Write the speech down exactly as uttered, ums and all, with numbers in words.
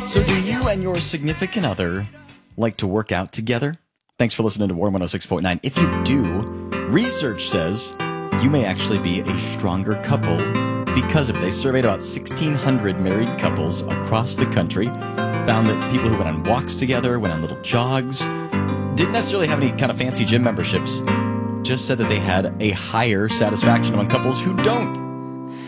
So do you and your significant other like to work out together? Thanks for listening to Warm one oh six point nine. If you do, research says you may actually be a stronger couple because of it. They surveyed about sixteen hundred married couples across the country, found that people who went on walks together, went on little jogs, didn't necessarily have any kind of fancy gym memberships, just said that they had a higher satisfaction among couples who don't.